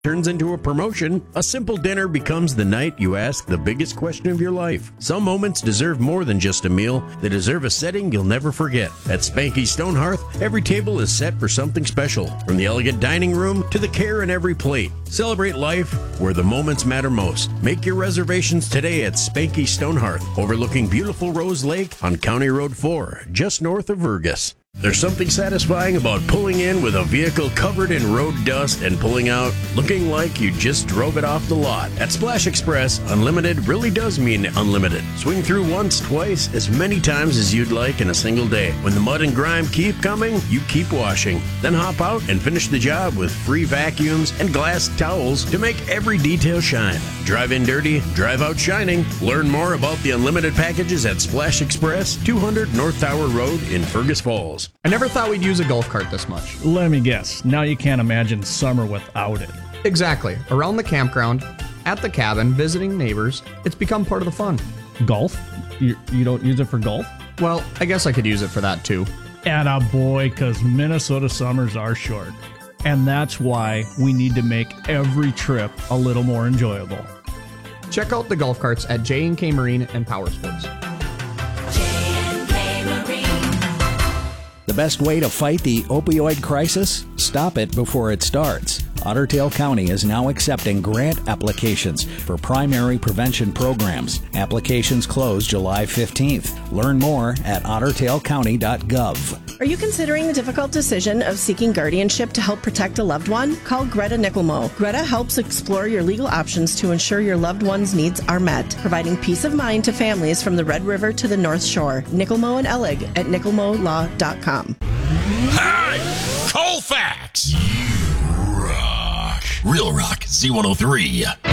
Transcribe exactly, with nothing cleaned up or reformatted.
turns into a promotion, a simple dinner becomes the night you ask the biggest question of your life. Some moments deserve more than just a meal. They deserve a setting you'll never forget. At Spanky Stone Hearth, every table is set for something special, from the elegant dining room to the care in every plate. Celebrate life where the moments matter most. Make your reservations today at Spanky Stone Hearth, overlooking beautiful Rose Lake on County Road four, just north of Vergas. There's something satisfying about pulling in with a vehicle covered in road dust and pulling out looking like you just drove it off the lot. At Splash Express, unlimited really does mean unlimited. Swing through once, twice, as many times as you'd like in a single day. When the mud and grime keep coming, you keep washing. Then hop out and finish the job with free vacuums and glass towels to make every detail shine. Drive in dirty, drive out shining. Learn more about the unlimited packages at Splash Express, two hundred North Tower Road in Fergus Falls. I never thought we'd use a golf cart this much. Let me guess. Now you can't imagine summer without it. Exactly. Around the campground, at the cabin, visiting neighbors, it's become part of the fun. Golf? You, you don't use it for golf? Well, I guess I could use it for that too. Atta boy, because Minnesota summers are short. And that's why we need to make every trip a little more enjoyable. Check out the golf carts at J and K Marine and Power Sports. The best way to fight the opioid crisis? Stop it before it starts. Otter Tail County is now accepting grant applications for primary prevention programs. Applications close July fifteenth. Learn more at otter tail county dot gov. Are you considering the difficult decision of seeking guardianship to help protect a loved one? Call Greta Nickelmo. Greta helps explore your legal options to ensure your loved one's needs are met, providing peace of mind to families from the Red River to the North Shore. Nickelmo and Ellig at nickelmo law dot com. Hi! Colfax! You rock. Real Rock Z one oh three.